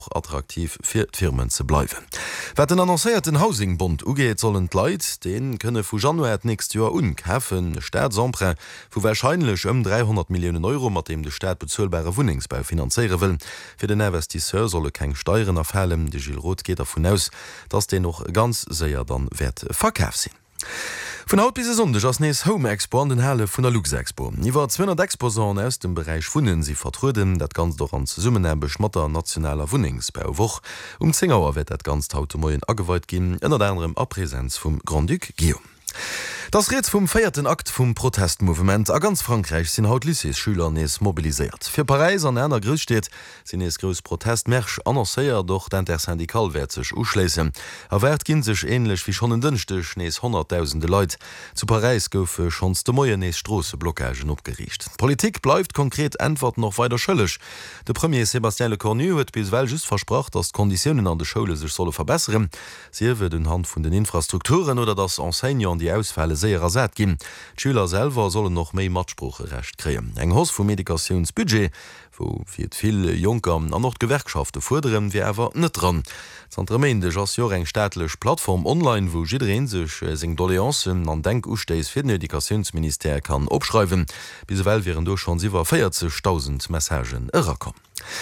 attraktiv für Firmen zu bleiben. Wer den annoncierten Housingbund ugeht sollen Leiit, den könne vu Januar nächst Jahr unkaufen Staatsampre, wo wahrscheinlich 300 Millionen Euro mit dem der Staat bezahlbare Wohnungsbau finanzieren will. Für den Investisseur solle kein Steuern aufhalen. Die Gilles Roth geht davon aus, dass den noch ganz sehr dann wert verkauft sind. Von haut bis Sonntag ass nees Home Expo an den Halle vun der Luxexpo. Iwer 200 Exposen aus dem Bereich Wunnen sie vertruden, dat ganz doch an Summen beschmatter nationaler Wohnungsbau woch. 10 Uhr wird dat ganz haut moien ageweit gin, ënner anderem a Präsenz vum Grand Duc Guillaume. Das Räts vom 4. Akt vom Protestmovement a ganz Frankreich sind haut Lycée-Schüler nees mobilisiert. Für Paris an einer Großstadt sind es größ Protestmärsch annoncéiert, doch d'Intersyndical wird sich ausschließen. Erwert gin sich ähnlich wie schon in Dünstech nees 100.000 Leute. Zu Paris goufe schon de moie nees Strassenblockagen abgerichtet. Politik bleibt konkret Antwort noch weiter schëllech. Der Premier Sébastien Lecornu hat bisweilen just versprochen, dass die Konditionen an der Schule sich solle verbessern. Sie wird anhand von den Infrastrukturen oder das Enseignant die Ausfälle sehr ersät gin. Schüler selber sollen noch méi Matsprucherecht kreen. Eng Haus vu Medikationsbudget, wo fir viel Junker an noch Gewerkschaften forderen, wie ewer net dran. Zentremeende ass jo eng staatlech Plattform online, wo jiddreen sech seg Doléanzen an Denkusteis fir den Edukationsminister kann opschreiben. Bisewel wären do schon siwer 40.000 Messagen ërerkom.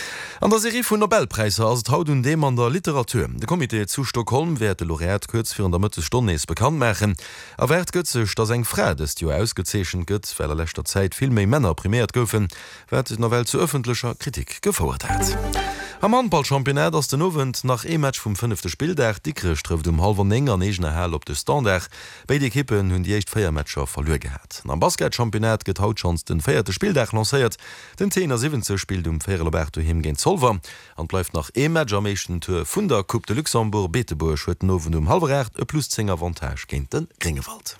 An der Serie vun Nobelpreise ass haut un dem an der Literatur. De Komitee zu Stockholm werd de Laureat kurz fir an der Mëtte Stonnees bekannt machen. Erwert gëtzech, dats eng Frä des Jo ausgezeechen gëtt, well lechter Zeit viel méi Männer primärt goufen, werd de Novel zu öffentlicher Kritik gefordert hat. Am Handballchampionat ass den Novent nach E-Match vum 5. Spieldach Dickrech trifft halber enger negene Hell op de Standard. Bei die Kippen hunn die echt Feiermatscher verlor gehabt. Am Basketchampionat get hautchans den 4. Spieldach lanciert. Den 10er spielt Fer Roberto him gen Solver an bleif nach E-Match am meeschten Tour vun der Coupe de Luxembourg Beteburg huet nowen halberrecht e plus 10 Avantage géint den Ringewald.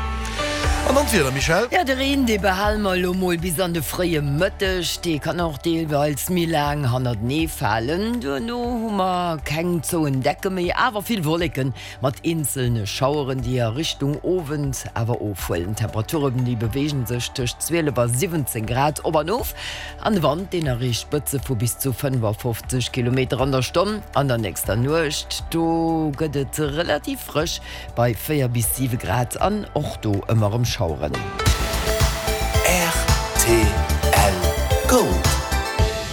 Wieder, Michel? Ja, der Rehen, die behall mal Lomol bis an de freie Mëttech, die kann auch deelweils mir lang 100 nie fallen. Du no hummer keng zo entdecke méi, aber viel Wolken mat inselne Schaueren, die Richtung Ofend, aber ofvollen Temperaturen, die bewegen sich durch 12 über 17 Grad Obernof. An der Wand den rich Spitze vu bis zu 55 km an der Stunde. An der nächster Nucht, du gëtt relativ frisch bei 4 bis 7 Grad an, och du immer im Schauren.